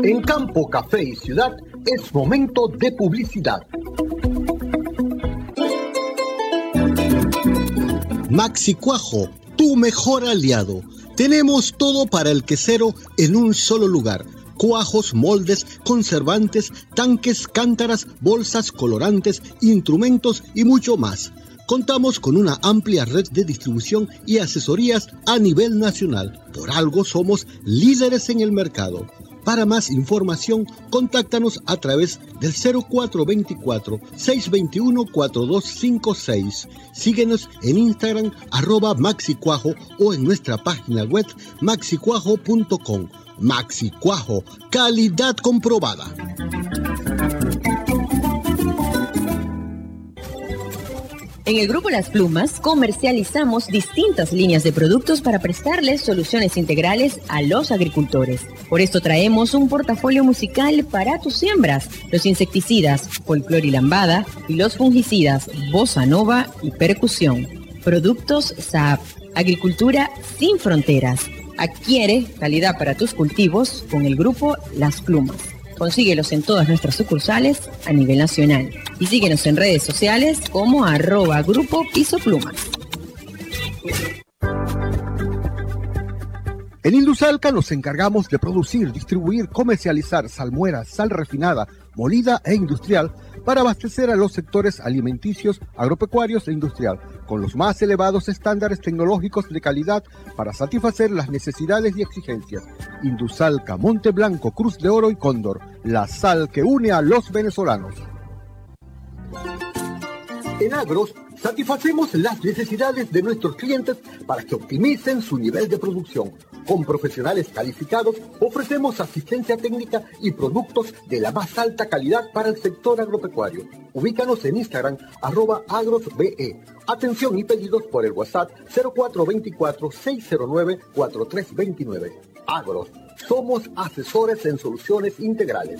En Campo, Café y Ciudad es momento de publicidad. Maxi Cuajo, tu mejor aliado. Tenemos todo para el quesero en un solo lugar. Cuajos, moldes, conservantes, tanques, cántaras, bolsas, colorantes, instrumentos y mucho más. Contamos con una amplia red de distribución y asesorías a nivel nacional. Por algo somos líderes en el mercado. Para más información, contáctanos a través del 0424-621-4256. Síguenos en Instagram, @maxicuajo, o en nuestra página web maxicuajo.com. Maxi Cuajo, calidad comprobada. En el Grupo Las Plumas comercializamos distintas líneas de productos para prestarles soluciones integrales a los agricultores. Por esto traemos un portafolio musical para tus siembras: los insecticidas Folclor y Lambada y los fungicidas Bossa Nova y Percusión. Productos SAP, agricultura sin fronteras. Adquiere calidad para tus cultivos con el Grupo Las Plumas. Consíguelos en todas nuestras sucursales a nivel nacional. Y síguenos en redes sociales como @Grupo Piso Plumas. En Indusalca nos encargamos de producir, distribuir, comercializar salmuera, sal refinada, molida e industrial para abastecer a los sectores alimenticios, agropecuarios e industrial, con los más elevados estándares tecnológicos de calidad para satisfacer las necesidades y exigencias. Indusalca, Monte Blanco, Cruz de Oro y Cóndor, la sal que une a los venezolanos. En Agros, satisfacemos las necesidades de nuestros clientes para que optimicen su nivel de producción. Con profesionales calificados, ofrecemos asistencia técnica y productos de la más alta calidad para el sector agropecuario. Ubícanos en Instagram, @agrosbe. Atención y pedidos por el WhatsApp 0424-609-4329. Agros, somos asesores en soluciones integrales.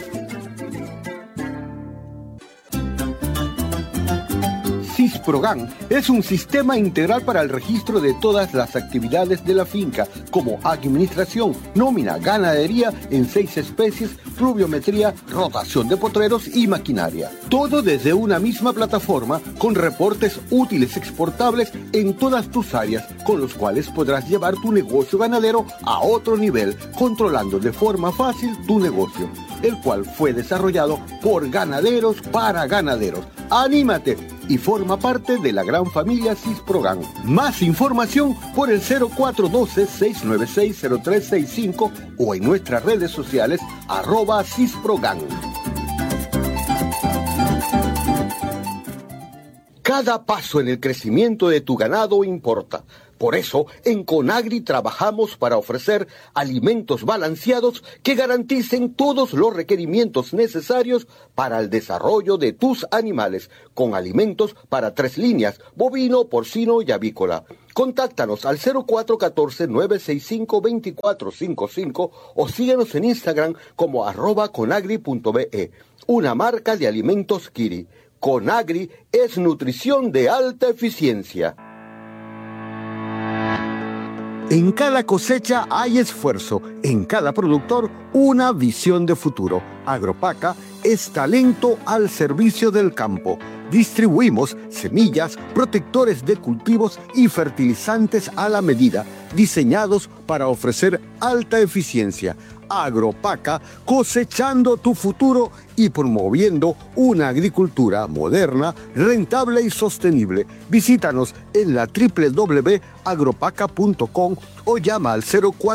Sisprogan es un sistema integral para el registro de todas las actividades de la finca, como administración, nómina, ganadería en 6 especies, pluviometría, rotación de potreros y maquinaria. Todo desde una misma plataforma con reportes útiles exportables en todas tus áreas, con los cuales podrás llevar tu negocio ganadero a otro nivel, controlando de forma fácil tu negocio, el cual fue desarrollado por ganaderos para ganaderos. ¡Anímate! Y forma parte de la gran familia Sisprogan. Más información por el 0412-696-0365 o en nuestras redes sociales @Sisprogan. Cada paso en el crecimiento de tu ganado importa. Por eso, en Conagri trabajamos para ofrecer alimentos balanceados que garanticen todos los requerimientos necesarios para el desarrollo de tus animales, con alimentos para 3 líneas: bovino, porcino y avícola. Contáctanos al 0414-965-2455 o síguenos en Instagram como @conagri.be, una marca de alimentos Kiri. Conagri es nutrición de alta eficiencia. En cada cosecha hay esfuerzo, en cada productor una visión de futuro. Agropaca es talento al servicio del campo. Distribuimos semillas, protectores de cultivos y fertilizantes a la medida, diseñados para ofrecer alta eficiencia. Agropaca, cosechando tu futuro y promoviendo una agricultura moderna, rentable y sostenible. Visítanos en la www.agropaca.com o llama al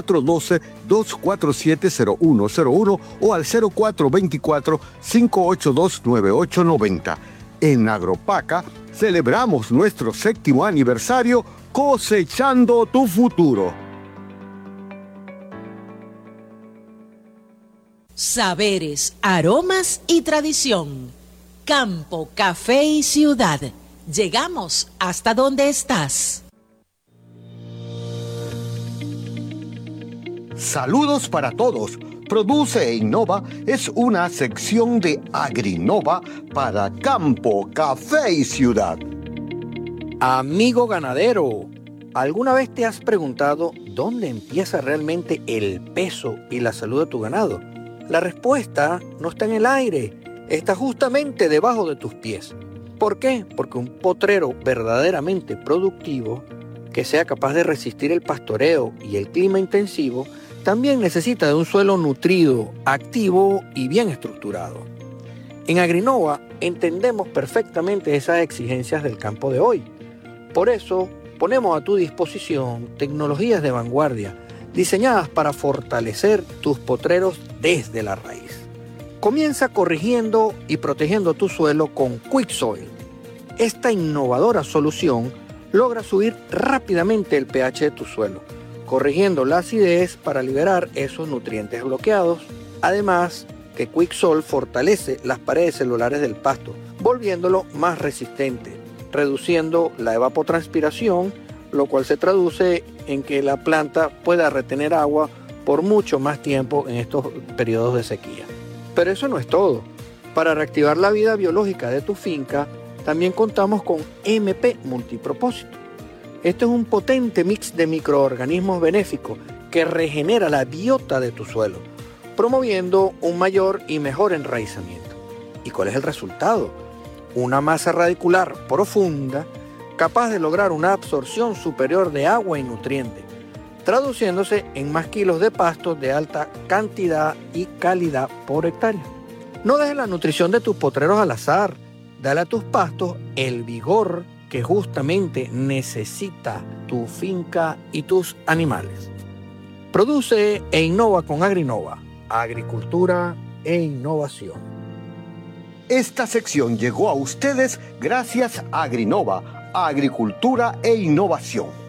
0412-247-0101 o al 0424-582-9890. En Agropaca celebramos nuestro 7º aniversario cosechando tu futuro. Saberes, aromas y tradición. Campo, café y ciudad. Llegamos hasta donde estás. Saludos para todos. Produce e Innova es una sección de Agrinova para Campo, Café y Ciudad. Amigo ganadero, ¿alguna vez te has preguntado dónde empieza realmente el peso y la salud de tu ganado? La respuesta no está en el aire, está justamente debajo de tus pies. ¿Por qué? Porque un potrero verdaderamente productivo, que sea capaz de resistir el pastoreo y el clima intensivo, también necesita de un suelo nutrido, activo y bien estructurado. En Agrinova entendemos perfectamente esas exigencias del campo de hoy. Por eso ponemos a tu disposición tecnologías de vanguardia diseñadas para fortalecer tus potreros desde la raíz. Comienza corrigiendo y protegiendo tu suelo con Quick Soil. Esta innovadora solución logra subir rápidamente el pH de tu suelo, corrigiendo la acidez para liberar esos nutrientes bloqueados. Además, que Quick Soil fortalece las paredes celulares del pasto, volviéndolo más resistente, reduciendo la evapotranspiración, lo cual se traduce en que la planta pueda retener agua por mucho más tiempo en estos periodos de sequía. Pero eso no es todo. Para reactivar la vida biológica de tu finca, también contamos con MP Multipropósito. Este es un potente mix de microorganismos benéficos que regenera la biota de tu suelo, promoviendo un mayor y mejor enraizamiento. ¿Y cuál es el resultado? Una masa radicular profunda, capaz de lograr una absorción superior de agua y nutrientes, traduciéndose en más kilos de pastos de alta cantidad y calidad por hectárea. No dejes la nutrición de tus potreros al azar. Dale a tus pastos el vigor que justamente necesita tu finca y tus animales. Produce e innova con Agrinova, agricultura e innovación. Esta sección llegó a ustedes gracias a Agrinova, agricultura e innovación.